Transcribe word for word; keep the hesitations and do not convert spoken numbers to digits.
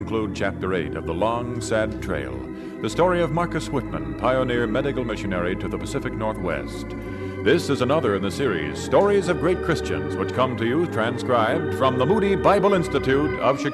Conclude Chapter eight of The Long, Sad Trail, the story of Marcus Whitman, pioneer medical missionary to the Pacific Northwest. This is another in the series, Stories of Great Christians, which come to you transcribed from the Moody Bible Institute of Chicago.